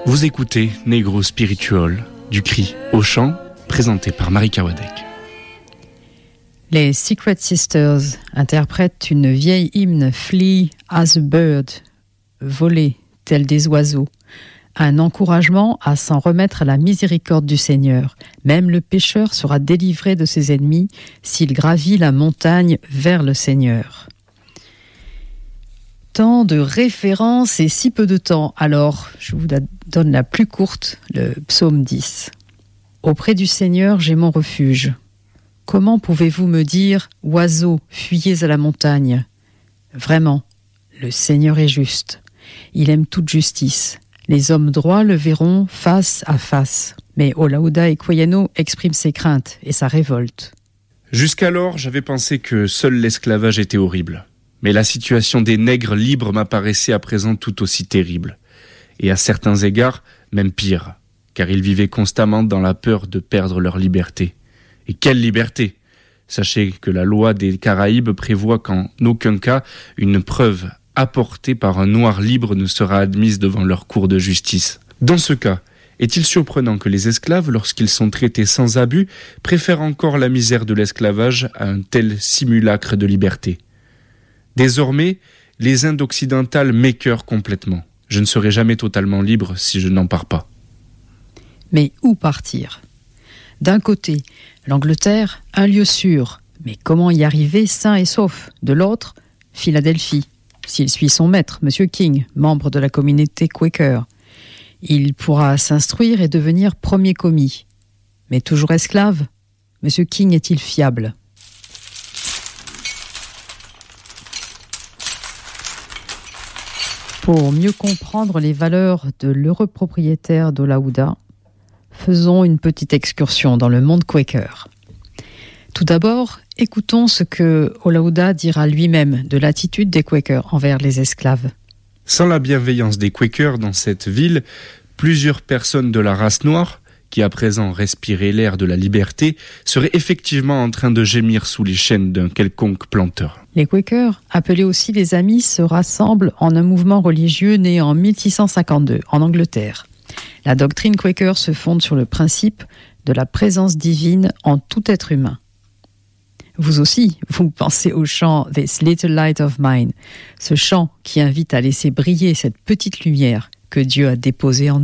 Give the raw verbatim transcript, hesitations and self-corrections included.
Vous écoutez Negro Spiritual, du cri au chant, présenté par Marika Wadek. Les Secret Sisters interprètent une vieille hymne Flee as a bird, voler tel des oiseaux, un encouragement à s'en remettre à la miséricorde du Seigneur. Même le pécheur sera délivré de ses ennemis s'il gravit la montagne vers le Seigneur. Tant de références et si peu de temps. Alors, je vous donne la plus courte, le psaume dix. Auprès du Seigneur, j'ai mon refuge. Comment pouvez-vous me dire, oiseaux, fuyez à la montagne ? Vraiment, le Seigneur est juste. Il aime toute justice. Les hommes droits le verront face à face. Mais Olaouda Equiano exprime ses craintes et sa révolte. Jusqu'alors, j'avais pensé que seul l'esclavage était horrible. Mais la situation des nègres libres m'apparaissait à présent tout aussi terrible. Et à certains égards, même pire, car ils vivaient constamment dans la peur de perdre leur liberté. Et quelle liberté ! Sachez que la loi des Caraïbes prévoit qu'en aucun cas, une preuve apportée par un noir libre ne sera admise devant leur cour de justice. Dans ce cas, est-il surprenant que les esclaves, lorsqu'ils sont traités sans abus, préfèrent encore la misère de l'esclavage à un tel simulacre de liberté ? Désormais, les Indes occidentales m'écœurent complètement. Je ne serai jamais totalement libre si je n'en pars pas. Mais où partir ? D'un côté, l'Angleterre, un lieu sûr, mais comment y arriver sain et sauf ? De l'autre, Philadelphie, s'il suit son maître, M. King, membre de la communauté Quaker. Il pourra s'instruire et devenir premier commis. Mais toujours esclave, M. King est-il fiable ? Pour mieux comprendre les valeurs de l'heureux propriétaire d'Olaouda, faisons une petite excursion dans le monde Quaker. Tout d'abord, écoutons ce que Olaouda dira lui-même de l'attitude des Quakers envers les esclaves. Sans la bienveillance des Quakers dans cette ville, plusieurs personnes de la race noire, qui à présent respiraient l'air de la liberté, seraient effectivement en train de gémir sous les chaînes d'un quelconque planteur. Les Quakers, appelés aussi les Amis, se rassemblent en un mouvement religieux né en mille six cent cinquante-deux, en Angleterre. La doctrine Quaker se fonde sur le principe de la présence divine en tout être humain. Vous aussi, vous pensez au chant « This little light of mine », ce chant qui invite à laisser briller cette petite lumière que Dieu a déposée en nous.